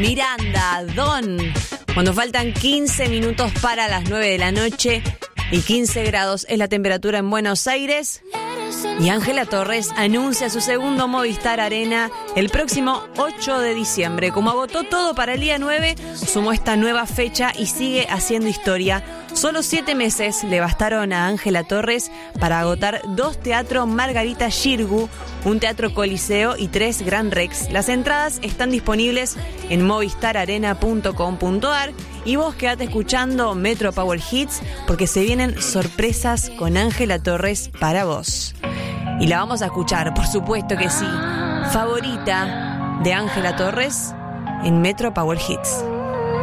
Miranda, Don. Cuando faltan 15 minutos para las 9 de la noche y 15 grados es la temperatura en Buenos Aires. Y Ángela Torres anuncia su segundo Movistar Arena el próximo 8 de diciembre. Como agotó todo para el día 9, sumó esta nueva fecha y sigue haciendo historia. Solo 7 meses le bastaron a Ángela Torres para agotar 2 teatros Margarita Xirgu, un teatro Coliseo y 3 Gran Rex. Las entradas están disponibles en movistararena.com.ar y vos quedate escuchando Metro Power Hits porque se vienen sorpresas con Ángela Torres para vos. Y la vamos a escuchar, por supuesto que sí. Favorita de Ángela Torres en Metro Power Hits.